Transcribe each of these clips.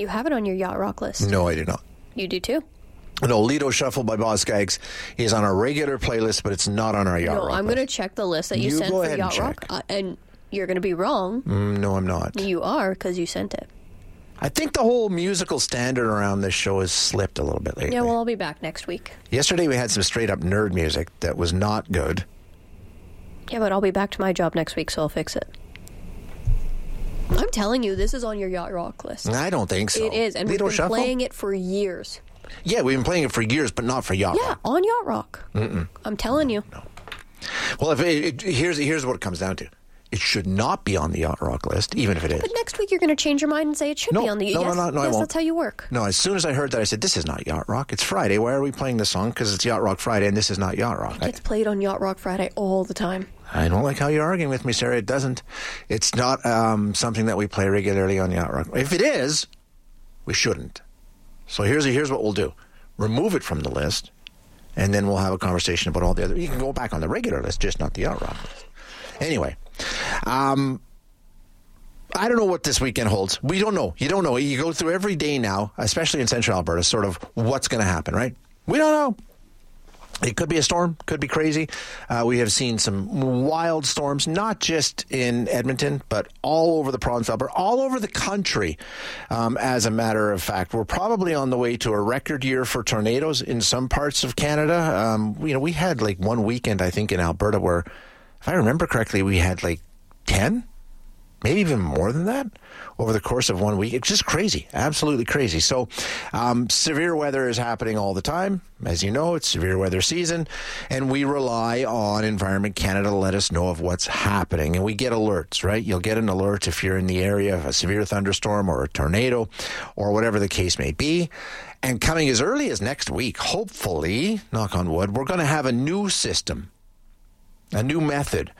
You have it on your Yacht Rock list. No, I do not. You do too. No, Lido Shuffle by Boz Skaggs is on our regular playlist, but it's not on our Yacht Rock No, I'm list. going to check the list that you sent go for ahead Yacht and Rock. And you're going to be wrong. No, I'm not. You are, because you sent it. I think the whole musical standard around this show has slipped a little bit lately. Yeah, well, I'll be back next week. Yesterday we had some straight-up nerd music that was not good. Yeah, but I'll be back to my job next week, so I'll fix it. I'm telling you, this is on your Yacht Rock list. I don't think so. It is, and Lido we've been Shuffle? playing it for years. Yeah, we've been playing it for years, but not for Yacht Yeah, Rock. on Yacht Rock. I'm telling you. No. Well, here's what it comes down to. It should not be on the Yacht Rock list, even if it is. But next week you're going to change your mind and say it should be on the... No, yes, I yes, won't. that's how you work. No, as soon as I heard that, I said, this is not Yacht Rock. It's Friday. Why are we playing this song? Because it's Yacht Rock Friday, and this is not Yacht Rock. It gets played on Yacht Rock Friday all the time. I don't like how you're arguing with me, Sarah. It doesn't. It's not something that we play regularly on Yacht Rock. If it is, we shouldn't. So here's what we'll do. Remove it from the list, and then we'll have a conversation about all the other... You can go back on the regular list, just not the Yacht Rock list. Anyway, I don't know what this weekend holds. We don't know. You don't know. You go through every day now, especially in central Alberta, sort of what's going to happen, right? We don't know. It could be a storm, could be crazy. We have seen some wild storms, not just in Edmonton, but all over the province of Alberta, all over the country, as a matter of fact. We're probably on the way to a record year for tornadoes in some parts of Canada. We had like one weekend, I think, in Alberta where, if I remember correctly, we had like 10, maybe even more than that over the course of 1 week. It's just crazy, absolutely crazy. So severe weather is happening all the time. As you know, it's severe weather season, and we rely on Environment Canada to let us know of what's happening. And we get alerts, right? You'll get an alert if you're in the area of a severe thunderstorm or a tornado or whatever the case may be. And coming as early as next week, hopefully, knock on wood, we're going to have a new system, a new method,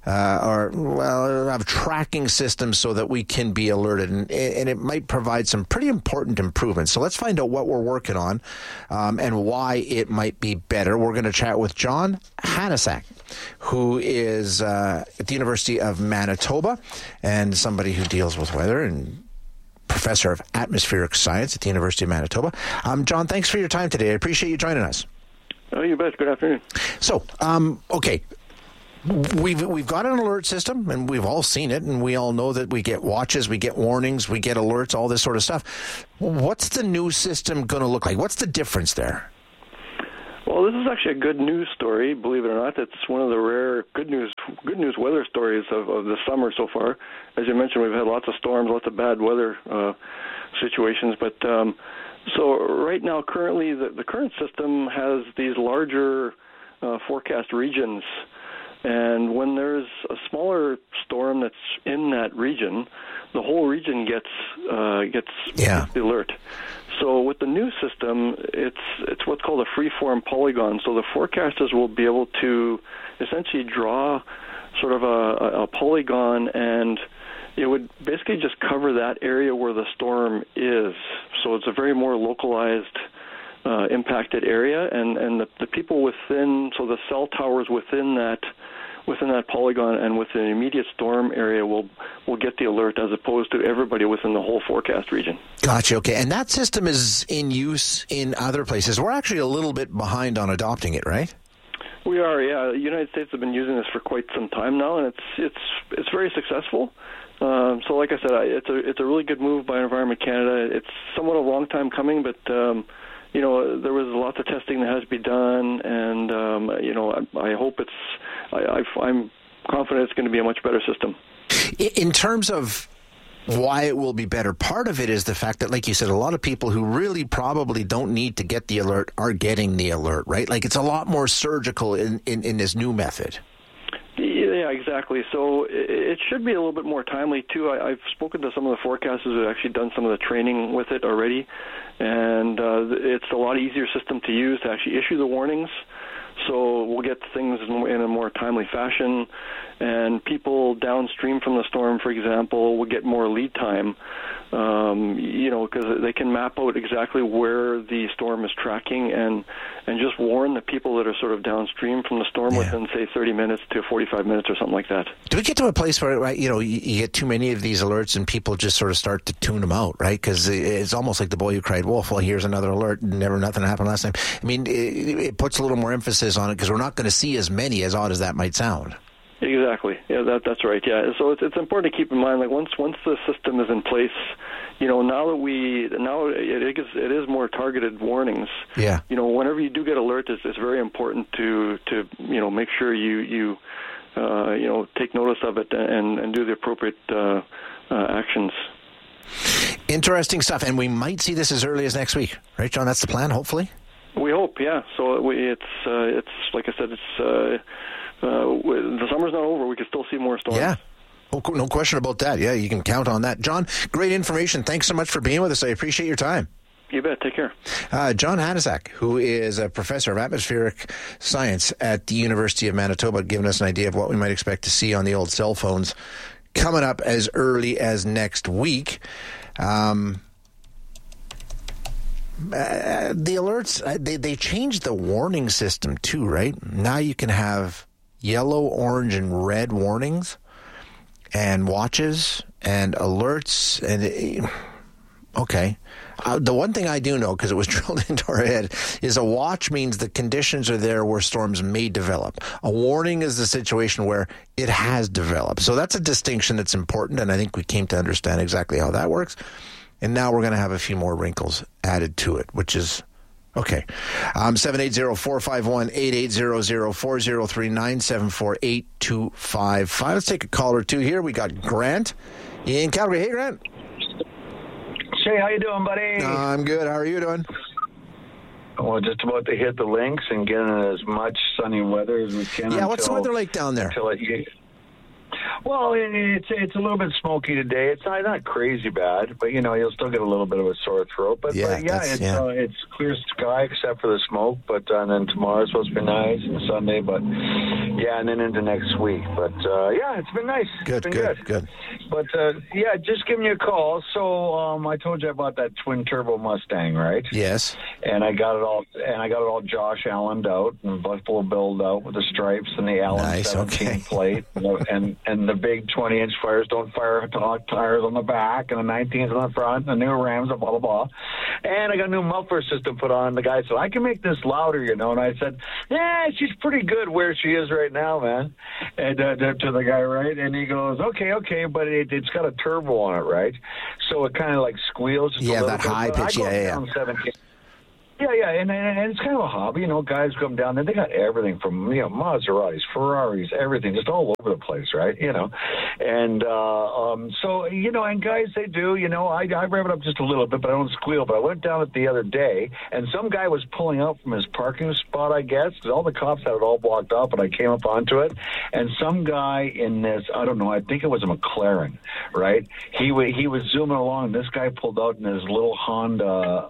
have tracking systems so that we can be alerted, and it might provide some pretty important improvements. So let's find out what we're working on and why it might be better. We're going to chat with John Hanasak, who is at the University of Manitoba and somebody who deals with weather and professor of atmospheric science at the University of Manitoba. John, thanks for your time today. I appreciate you joining us. Oh, you bet. Good afternoon. So, okay. We've got an alert system, and we've all seen it, and we all know that we get watches, we get warnings, we get alerts, all this sort of stuff. What's the new system going to look like? What's the difference there? Well, this is actually a good news story, believe it or not. It's one of the rare good news weather stories of the summer so far. As you mentioned, we've had lots of storms, lots of bad weather situations, but so right now, currently, the current system has these larger forecast regions. And when there's a smaller storm that's in that region, the whole region gets the alert. So with the new system, it's what's called a free-form polygon. So the forecasters will be able to essentially draw sort of a polygon, and it would basically just cover that area where the storm is. So it's a very more localized impacted area, and the people within, so the cell towers within that polygon and within the immediate storm area will get the alert, as opposed to everybody within the whole forecast region. Gotcha. Okay, and that system is in use in other places. We're actually a little bit behind on adopting it, right? We are, yeah. The United States have been using this for quite some time now, and it's very successful. So, like I said, it's a really good move by Environment Canada. It's somewhat a long time coming, but there was lots of testing that has to be done, and I hope I'm confident it's going to be a much better system. In terms of why it will be better, part of it is the fact that, like you said, a lot of people who really probably don't need to get the alert are getting the alert, right? Like, it's a lot more surgical in this new method. Yeah, exactly. So it should be a little bit more timely, too. I've spoken to some of the forecasters who have actually done some of the training with it already, and it's a lot easier system to use to actually issue the warnings. So we'll get things in a more timely fashion. and people downstream from the storm, for example, will get more lead time, because they can map out exactly where the storm is tracking and just warn the people that are sort of downstream from the storm within, say, 30 minutes to 45 minutes or something like that. Do we get to a place where, you get too many of these alerts and people just sort of start to tune them out, right? Because it's almost like the boy who cried wolf. Well, here's another alert. Nothing happened last time. I mean, it puts a little more emphasis on it because we're not going to see as many, as odd as that might sound. Exactly. Yeah, that's right. Yeah. So it's important to keep in mind, like once the system is in place, now it is more targeted warnings. Yeah. Whenever you do get alert, it's very important to make sure you take notice of it and do the appropriate actions. Interesting stuff, and we might see this as early as next week, right, John? That's the plan, hopefully. We hope, yeah. So it's like I said, it's. The summer's not over. We can still see more storms. Yeah. Oh, no question about that. Yeah, you can count on that. John, great information. Thanks so much for being with us. I appreciate your time. You bet. Take care. John Hadisak, who is a professor of atmospheric science at the University of Manitoba, giving us an idea of what we might expect to see on the old cell phones coming up as early as next week. The alerts, they changed the warning system too, right? Now you can have yellow, orange, and red warnings and watches and alerts. And okay. The one thing I do know, because it was drilled into our head, is a watch means the conditions are there where storms may develop. A warning is the situation where it has developed. So that's a distinction that's important, and I think we came to understand exactly how that works. And now we're going to have a few more wrinkles added to it, which is okay. 780-451-8800-403-974-8255. Let's take a call or two here. We got Grant in Calgary. Hey, Grant. Hey, how you doing, buddy? I'm good. How are you doing? Well, just about to hit the links and get in as much sunny weather as we can. Yeah, what's the weather like down there? Well, it's a little bit smoky today. It's not crazy bad, but you'll still get a little bit of a sore throat. But it's clear sky except for the smoke. But then tomorrow's supposed to be nice and Sunday. But and then into next week. But it's been nice. Good. But just giving you a call. So I told you about that twin turbo Mustang, right? Yes. And I got it all. Josh Allen'd out and Buffalo Billed out with the stripes and the Allen 17 plate and the big 20-inch fires don't fire tires on the back and the 19s on the front and the new Rams and blah blah blah. And I got a new muffler system put on. The guy said, I can make this louder, and I said, she's pretty good where she is right now, man. And to the guy, right? And he goes, okay, but it's got a turbo on it, right? So it kind of like squeals just a little that bit. high pitch, down 17. Yeah, and it's kind of a hobby, guys come down there, they got everything from, Maseratis, Ferraris, everything, just all over the place, right, and and guys, they do, I rev it up just a little bit, but I don't squeal, but I went down it the other day, and some guy was pulling out from his parking spot, I guess, because all the cops had it all blocked off, and I came up onto it, and some guy in this, I don't know, I think it was a McLaren, right, he was zooming along, and this guy pulled out in his little Honda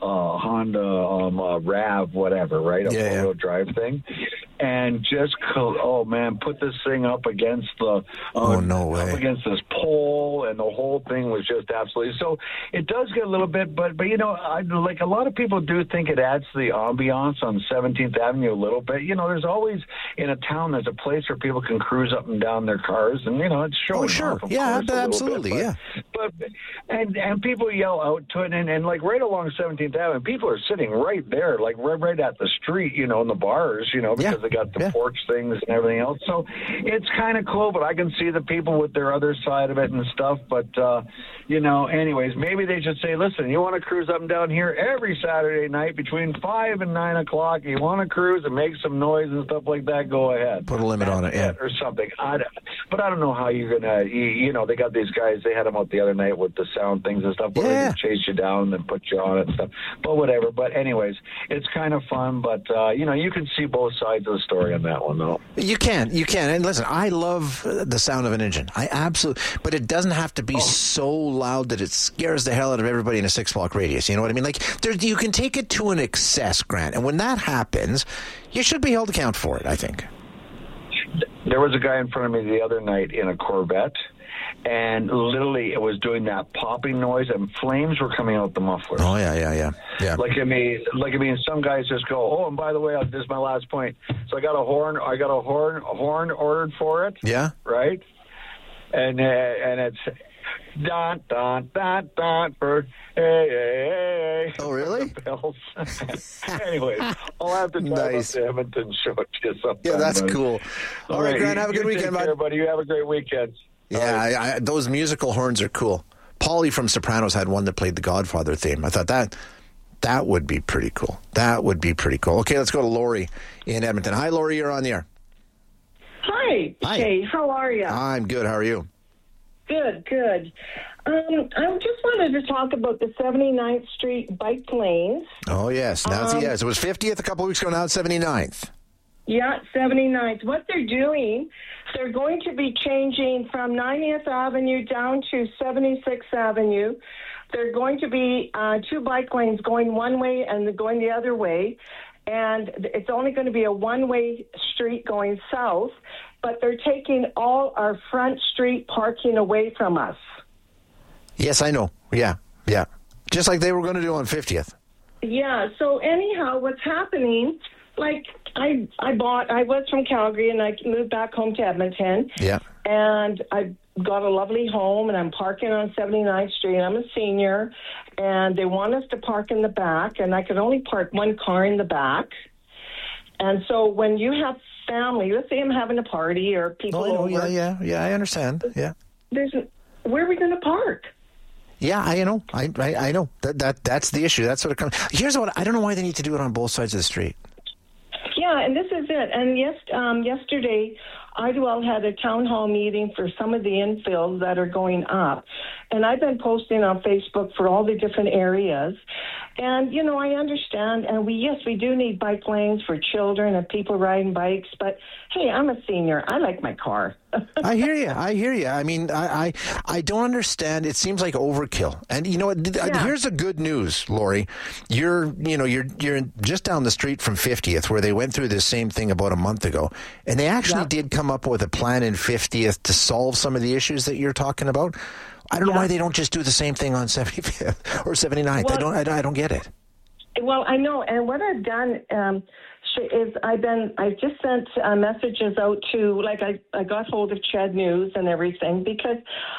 RAV, whatever, right? A four-wheel drive thing. And just, put this thing up against the... up against this pole, and the whole thing was just absolutely... So it does get a little bit, but like a lot of people do think it adds to the ambiance on 17th Avenue a little bit. There's always, in a town, there's a place where people can cruise up and down their cars, and, it's showing off, of course, absolutely, bit, but, and people yell out to it, and like right along 17th Avenue, people are sitting right there, like right at the street, in the bars, because they got the porch things and everything else. So it's kind of cool, but I can see the people with their other side of it and stuff. But, anyways, maybe they should say, listen, you want to cruise up and down here every Saturday night between 5 and 9 o'clock. You want to cruise and make some noise and stuff like that, go ahead. Put a limit on it, or something. But I don't know how you're going to, they got these guys, they had them out the other night with the sound things and stuff, but they can chase you down and put you on it and stuff. But whatever. But anyways, it's kind of fun, but, you can see both sides of the story on that one, though. You can. And listen, I love the sound of an engine. I absolutely, but it doesn't have to be so loud that it scares the hell out of everybody in a 6-block radius. You know what I mean? Like, you can take it to an excess, Grant, and when that happens, you should be held account for it, I think. There was a guy in front of me the other night in a Corvette, and literally it was doing that popping noise, and flames were coming out the muffler. Oh, yeah. Like I mean, some guys just go, oh, and by the way, this is my last point. So I got a horn ordered for it. Yeah. Right? And it's dot dot dot dot for hey. Oh, really? Bells. Anyways, I'll have to drive up to Edmonton, show it to you sometime. Yeah, that's buddy. Cool. All right, Grant, have a good weekend, bud. Buddy. You have a great weekend. Yeah, those musical horns are cool. Paulie from Sopranos had one that played the Godfather theme. I thought that would be pretty cool. That would be pretty cool. Okay, let's go to Lori in Edmonton. Hi, Lori, you're on the air. Hi, Shay. How are you? I'm good. How are you? Good. I just wanted to talk about the 79th Street bike lanes. Oh, yes. Now yes. It was 50th a couple of weeks ago. Now it's 79th. Yeah, 79th. What they're doing, they're going to be changing from 90th Avenue down to 76th Avenue. They're going to be 2 bike lanes going one way and going the other way. And it's only going to be a one-way street going south, but they're taking all our front street parking away from us. Yes, I know. Yeah. Just like they were going to do on 50th. Yeah, so anyhow, what's happening, like I was from Calgary and I moved back home to Edmonton. Yeah. And I got a lovely home and I'm parking on 79th Street. I'm a senior and they want us to park in the back and I could only park one car in the back. And so when you have family, let's say I'm having a party or people over. Yeah, I understand. Yeah. Where are we going to park? Yeah, I know. I know. That's the issue. That's what it comes. Here's what I don't know why they need to do it on both sides of the street. Yeah, and this is it. And yesterday, Idwell had a town hall meeting for some of the infills that are going up. And I've been posting on Facebook for all the different areas. And, I understand. And we do need bike lanes for children and people riding bikes. But, hey, I'm a senior. I like my car. I hear you. I mean, I don't understand. It seems like overkill. And you know what? Here's the good news, Lori. You're just down the street from 50th, where they went through this same thing about a month ago, and they actually did come up with a plan in 50th to solve some of the issues that you're talking about. I don't know why they don't just do the same thing on 75th or 79th. Well, I don't get it. Well, I know, and what I've done is I just sent messages out to, like, I got hold of Ched News and everything, because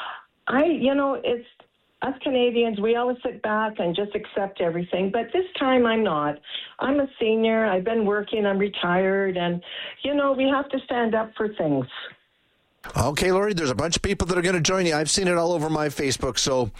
it's us Canadians, we always sit back and just accept everything. But this time I'm not. I'm a senior. I've been working. I'm retired. And, we have to stand up for things. Okay, Lori, there's a bunch of people that are going to join you. I've seen it all over my Facebook. So,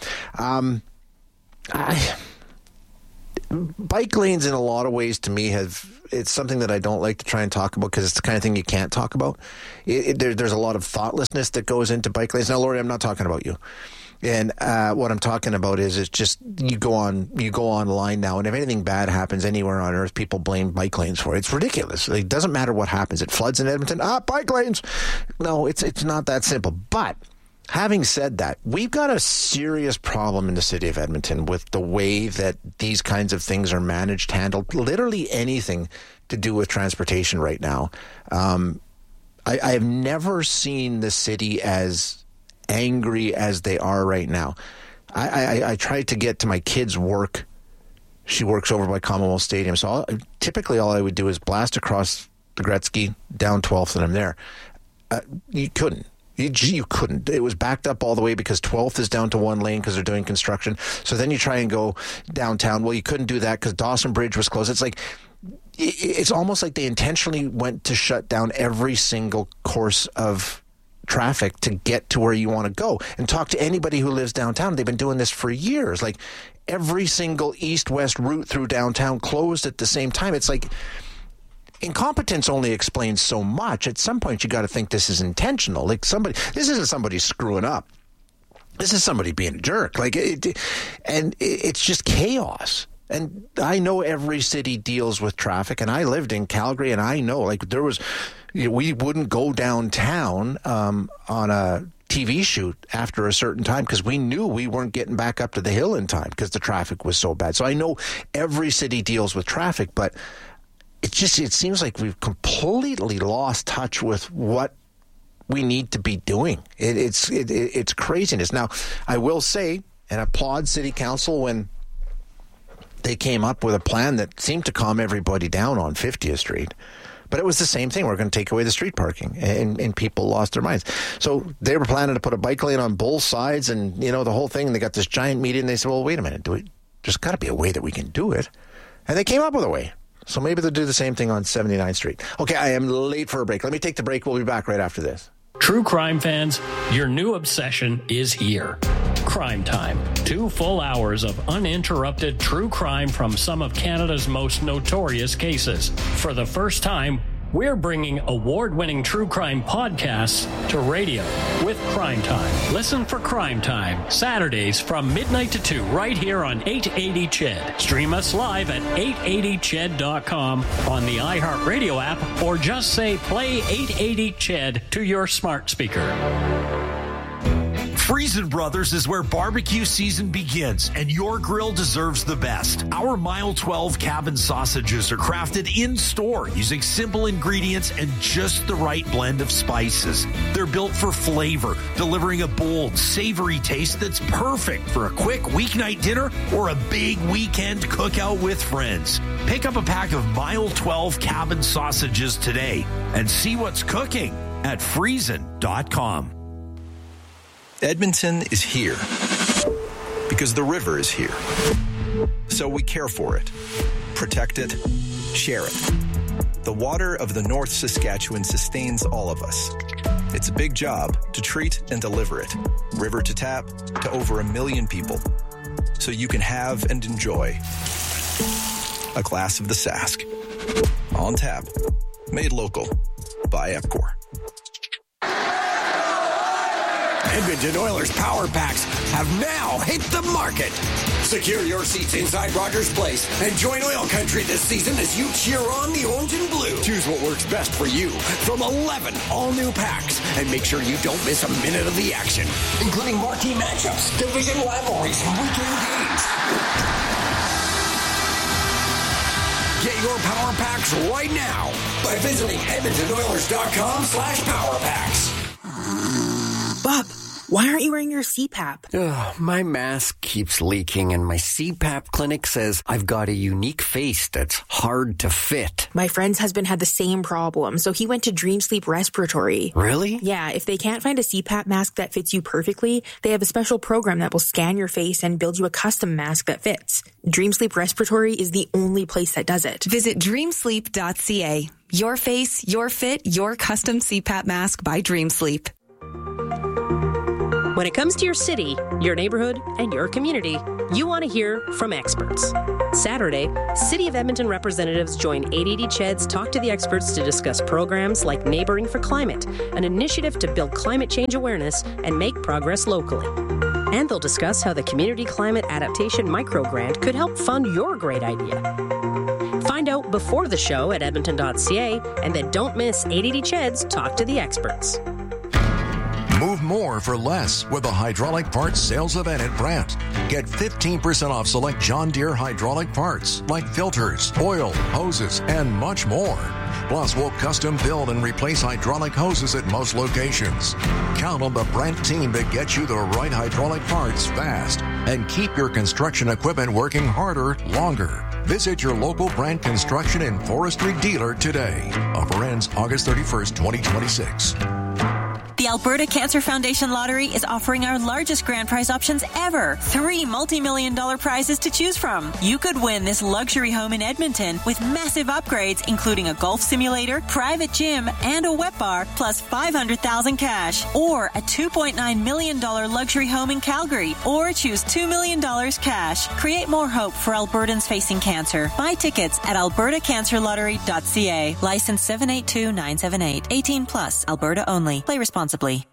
bike lanes in a lot of ways to me it's something that I don't like to try and talk about because it's the kind of thing you can't talk about. There's a lot of thoughtlessness that goes into bike lanes. Now, Lori, I'm not talking about you. And what I'm talking about is it's just you go online now, and if anything bad happens anywhere on earth, people blame bike lanes for it. It's ridiculous. It doesn't matter what happens. It floods in Edmonton. Bike lanes. No, it's not that simple. But having said that, we've got a serious problem in the city of Edmonton with the way that these kinds of things are managed, handled, literally anything to do with transportation right now. I have never seen the city as angry as they are right now. I tried to get to my kid's work. She works over by Commonwealth Stadium. So typically all I would do is blast across the Gretzky down 12th and I'm there. You couldn't. You couldn't. It was backed up all the way because 12th is down to one lane because they're doing construction. So then you try and go downtown. Well, you couldn't do that because Dawson Bridge was closed. It's like, it's almost like they intentionally went to shut down every single course of traffic to get to where you want to go. And talk to anybody who lives downtown. They've been doing this for years. Like every single east-west route through downtown closed at the same time. It's like incompetence only explains so much. At some point, you got to think this is intentional. Like this isn't somebody screwing up. This is somebody being a jerk. It's just chaos. And I know every city deals with traffic, and I lived in Calgary, and I know, we wouldn't go downtown on a TV shoot after a certain time because we knew we weren't getting back up to the hill in time because the traffic was so bad. So I know every city deals with traffic, but it seems like we've completely lost touch with what we need to be doing. It's craziness. Now, I will say and applaud City Council when they came up with a plan that seemed to calm everybody down on 50th Street. But it was the same thing. We're going to take away the street parking, and people lost their minds. So they were planning to put a bike lane on both sides, and, the whole thing. They got this giant meeting, and they said, well, wait a minute. There's got to be a way that we can do it. And they came up with a way. So maybe they'll do the same thing on 79th Street. Okay, I am late for a break. Let me take the break. We'll be back right after this. True crime fans, your new obsession is here. Crime Time. 2 full hours of uninterrupted true crime from some of Canada's most notorious cases. For the first time, we're bringing award-winning true crime podcasts to radio with Crime Time. Listen for Crime Time, Saturdays from midnight to 2, right here on 880 CHED. Stream us live at 880ched.com on the iHeartRadio app, or just say play 880 CHED to your smart speaker. Friesen Brothers is where barbecue season begins, and your grill deserves the best. Our Mile 12 cabin sausages are crafted in-store using simple ingredients and just the right blend of spices. They're built for flavor, delivering a bold, savory taste that's perfect for a quick weeknight dinner or a big weekend cookout with friends. Pick up a pack of Mile 12 cabin sausages today and see what's cooking at Friesen.com. Edmonton is here because the river is here. So we care for it, protect it, share it. The water of the North Saskatchewan sustains all of us. It's a big job to treat and deliver it, river to tap, to over 1 million people. So you can have and enjoy a glass of the Sask. On tap, made local by Epcor. Edmonton Oilers Power Packs have now hit the market. Secure your seats inside Rogers Place and join Oil Country this season as you cheer on the orange and blue. Choose what works best for you from 11 all-new packs, and make sure you don't miss a minute of the action, including marquee matchups, division rivalries, and weekend games. Get your Power Packs right now by visiting EdmontonOilers.com/PowerPacks. Bob, why aren't you wearing your CPAP? My mask keeps leaking, and my CPAP clinic says I've got a unique face that's hard to fit. My friend's husband had the same problem, so he went to Dream Sleep Respiratory. Really? Yeah, if they can't find a CPAP mask that fits you perfectly, they have a special program that will scan your face and build you a custom mask that fits. Dream Sleep Respiratory is the only place that does it. Visit dreamsleep.ca. Your face, your fit, your custom CPAP mask by Dream Sleep. When it comes to your city, your neighborhood, and your community, you want to hear from experts. Saturday, City of Edmonton representatives join 880 CHED's Talk to the Experts to discuss programs like Neighboring for Climate, an initiative to build climate change awareness and make progress locally. And they'll discuss how the Community Climate Adaptation Microgrant could help fund your great idea. Find out before the show at edmonton.ca, and then don't miss 880 CHED's Talk to the Experts. Move more for less with the hydraulic parts sales event at Brandt. Get 15% off select John Deere hydraulic parts like filters, oil, hoses, and much more. Plus, we'll custom build and replace hydraulic hoses at most locations. Count on the Brandt team to get you the right hydraulic parts fast and keep your construction equipment working harder, longer. Visit your local Brandt Construction and Forestry dealer today. Offer ends August 31st, 2026. The Alberta Cancer Foundation Lottery is offering our largest grand prize options ever. 3 multi-million-dollar prizes to choose from. You could win this luxury home in Edmonton with massive upgrades, including a golf simulator, private gym, and a wet bar, plus $500,000 cash. Or a $2.9 million luxury home in Calgary. Or choose $2 million cash. Create more hope for Albertans facing cancer. Buy tickets at albertacancerlottery.ca. License 782978. 18 plus. Alberta only. Play responsibly.